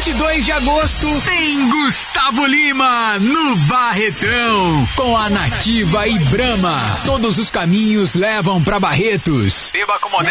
22 de agosto tem Gustavo Lima no Barretão com a Nativa e Brahma. Todos os caminhos levam pra Barretos. Beba com